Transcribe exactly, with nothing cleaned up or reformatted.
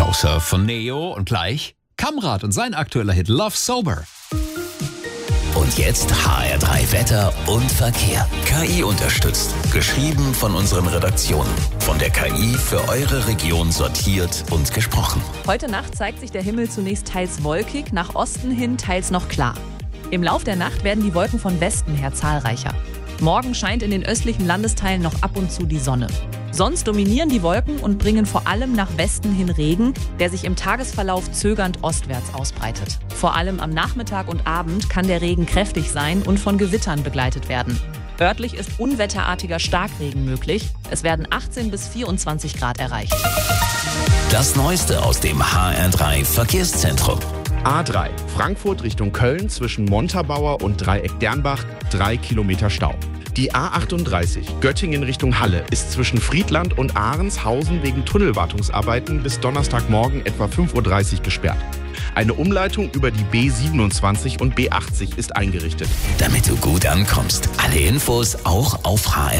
Closer von Neo und gleich Kamrat und sein aktueller Hit Love Sober. Und jetzt H R drei Wetter und Verkehr. K I unterstützt. Geschrieben von unseren Redaktionen. Von der K I für eure Region sortiert und gesprochen. Heute Nacht zeigt sich der Himmel zunächst teils wolkig, nach Osten hin teils noch klar. Im Lauf der Nacht werden die Wolken von Westen her zahlreicher. Morgen scheint in den östlichen Landesteilen noch ab und zu die Sonne. Sonst dominieren die Wolken und bringen vor allem nach Westen hin Regen, der sich im Tagesverlauf zögernd ostwärts ausbreitet. Vor allem am Nachmittag und Abend kann der Regen kräftig sein und von Gewittern begleitet werden. Örtlich ist unwetterartiger Starkregen möglich. Es werden achtzehn bis vierundzwanzig Grad erreicht. Das Neueste aus dem H R drei Verkehrszentrum. A drei, Frankfurt Richtung Köln zwischen Montabaur und Dreieck Dernbach, drei Kilometer Stau. Die A achtunddreißig, Göttingen Richtung Halle, ist zwischen Friedland und Ahrenshausen wegen Tunnelwartungsarbeiten bis Donnerstagmorgen etwa fünf Uhr dreißig gesperrt. Eine Umleitung über die B siebenundzwanzig und B achtzig ist eingerichtet. Damit du gut ankommst. Alle Infos auch auf h